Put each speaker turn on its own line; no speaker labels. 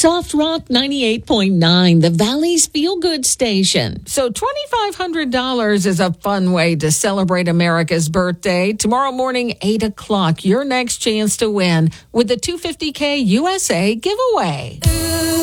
Soft Rock 98.9, the Valley's feel-good station. So $2,500 is a fun way to celebrate America's birthday. Tomorrow morning, 8 o'clock, your next chance to win with the 250K USA giveaway.